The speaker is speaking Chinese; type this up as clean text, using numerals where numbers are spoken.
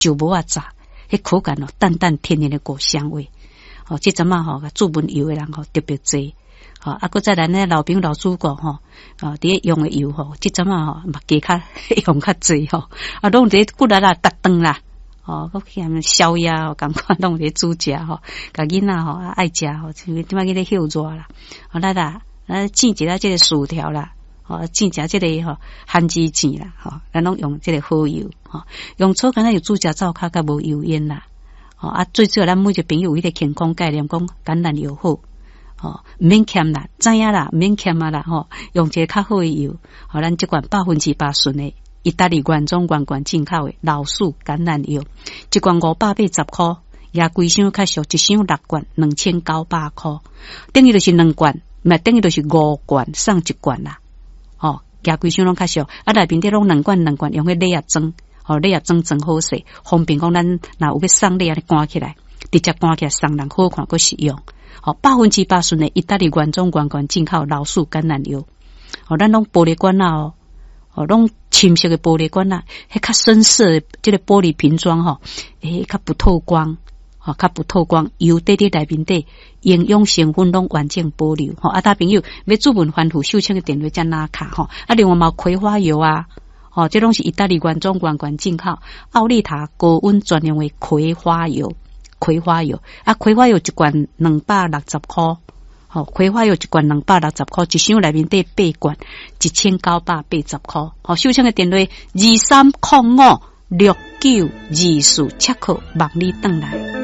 酒无啊炸，迄口感淡淡天然的果香味。这阵嘛注文油的人特别多。搁再来呢，老兵老主顾伫用的油这阵嘛加较用较多拢伫骨力啦、搭灯啦，搁咸宵夜感觉拢伫煮食甲囡仔爱食像即摆去咧休热啦，煎一下这个薯条啦，煎一下这个番薯煎啦，咱拢用这个好油用粗干有煮食灶骹甲无油烟啦，最主要咱每一个朋友有迄个健康概念，讲橄榄油好。毋免欠啦，知影啦，毋免欠啊啦用一个较好的油，咱即罐8%纯的意大利原装原进口的老树橄榄油，一罐580块，也规箱较俗，一箱6罐2900块，等于就是2罐，等于就是5罐送1罐啦，加规箱拢较俗，内面底拢2罐用迄礼盒装，礼盒装真好势，方便讲咱若有要送礼安尼赶起来，直接赶起来送人好看，搁实用。8%纯的意大利原装原进口老树橄榄油，咱拢玻璃罐啦拢深色的玻璃罐啦，迄较深色的这个玻璃瓶装较不透光，较不透光，油底内面底营养成分拢完整保留。大朋友要注文番薯秀清的电话加拿卡另外嘛有葵花油啊，这拢是意大利原装原进口，奥利塔高温专用的葵花油。葵花油一罐260块，葵花油一罐260块，一箱内面底8罐，1980块。秀清的电话23056924，切克望你转来。